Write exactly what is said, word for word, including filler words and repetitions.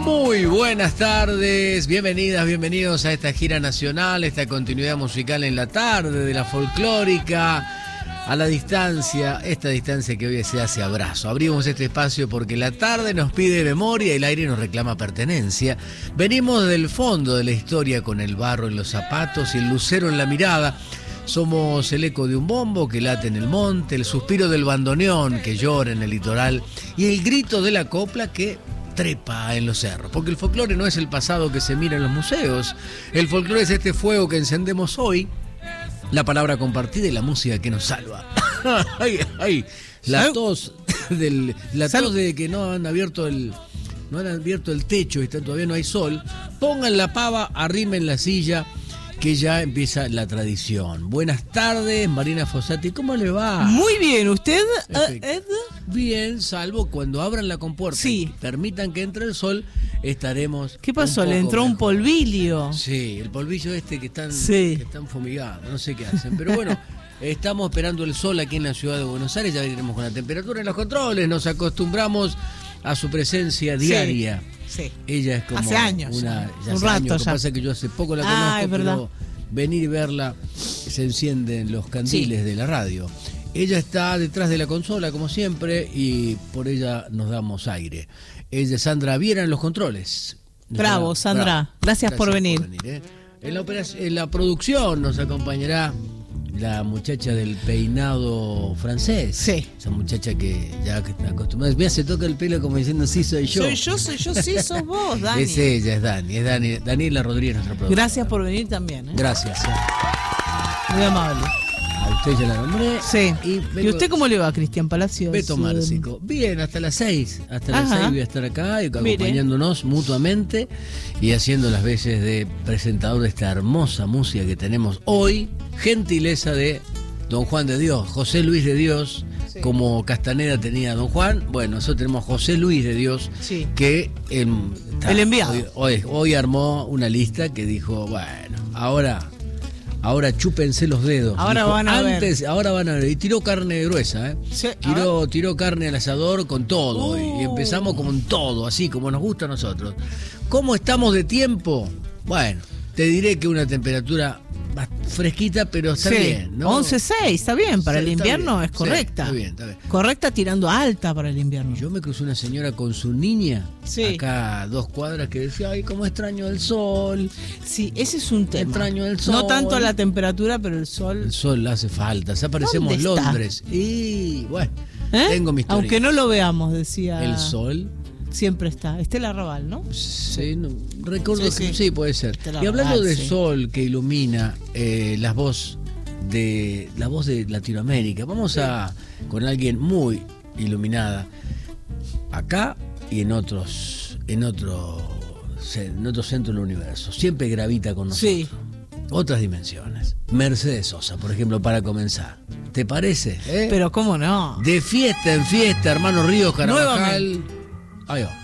Muy buenas tardes, bienvenidas, bienvenidos a esta gira nacional, esta continuidad musical en la tarde de la folclórica, a la distancia, esta distancia que hoy se hace abrazo. Abrimos este espacio porque la tarde nos pide memoria y el aire nos reclama pertenencia. Venimos del fondo de la historia con el barro en los zapatos y el lucero en la mirada. Somos el eco de un bombo que late en el monte, el suspiro del bandoneón que llora en el litoral y el grito de la copla que trepa en los cerros. Porque el folclore no es el pasado que se mira en los museos. El folclore es este fuego que encendemos hoy, la palabra compartida y la música que nos salva. ay, ay, la tos del, la tos de que no han abierto el, no han abierto el techo y está, todavía no hay sol. Pongan la pava, arrimen la silla, que ya empieza la tradición. Buenas tardes, Marina Fossati, ¿cómo le va? Muy bien, ¿usted? Ed? Bien, salvo cuando abran la compuerta sí. y permitan que entre el sol, estaremos. ¿Qué pasó? ¿Le entró mejor. un polvillo? Sí, el polvillo este que están, sí. que están fumigados, no sé qué hacen, pero bueno. Estamos esperando el sol aquí en la ciudad de Buenos Aires, ya veremos con la temperatura en los controles, nos acostumbramos a su presencia diaria. Sí, sí. Ella es como hace años, una, ya un hace rato años. ya. Lo que pasa es que yo hace poco la conozco, ah, es verdad. pero venir y verla, se encienden los candiles sí. de la radio. Ella está detrás de la consola, como siempre, y por ella nos damos aire. Ella es Sandra Viera en los controles. Bravo, Sandra. Bravo. Gracias, Gracias por venir. Por venir ¿eh? en, la en la producción nos acompañará la muchacha del peinado francés. Sí. Esa muchacha que ya está acostumbrada. Mira, se toca el pelo como diciendo, sí, soy yo. Soy yo, soy yo, sí, sos vos, Dani. Es ella, es Dani. Es Dani. Daniela Rodríguez, nuestra productora. Gracias por venir también. ¿eh? Gracias. Muy amable. A usted ya la nombré. Sí. Y, vengo... ¿Y usted cómo le va, Cristian Palacios? Beto Márcico. Bien, hasta las seis. Hasta las Ajá. seis voy a estar acá, acompañándonos Mire. mutuamente y haciendo las veces de presentador de esta hermosa música que tenemos hoy. Gentileza de Don Juan de Dios, José Luis de Dios, sí. como Castaneda tenía Don Juan, bueno, nosotros tenemos José Luis de Dios, sí. que el, está, el enviado. Hoy, hoy, hoy armó una lista que dijo, bueno, ahora, ahora chúpense los dedos. Ahora dijo, van a antes, ver. Ahora van a ver. Y tiró carne gruesa, ¿eh? Sí. Tiró, tiró carne al asador con todo. Uh. Y empezamos con todo, así como nos gusta a nosotros. ¿Cómo estamos de tiempo? Bueno, te diré que una temperatura fresquita, pero está sí. bien, ¿no? once seis, está bien, para sí, el invierno bien. es correcta. Sí, está bien, está bien. Correcta tirando alta para el invierno. Yo me crucé una señora con su niña, sí. acá a dos cuadras, que decía, ay, cómo extraño el sol. Sí, ese es un tema. Extraño el sol. No tanto la temperatura, pero el sol. El sol hace falta, ya parecemos Londres. Y bueno, ¿Eh? tengo mi historia. Aunque no lo veamos, decía. El sol. Siempre está. Estela Raval, ¿no? Sí, no, recuerdo sí, que sí. sí, puede ser. Estela y hablando Raval, de sí. sol que ilumina eh, la voz de la voz de Latinoamérica, vamos sí. a con alguien muy iluminada acá y en otros, en otro, en otro centro del universo. Siempre gravita con nosotros. Sí. Otras dimensiones. Mercedes Sosa, por ejemplo, para comenzar. ¿Te parece? ¿Eh? Pero cómo no. De fiesta en fiesta, hermano Ríos Carabajal. Ahí va.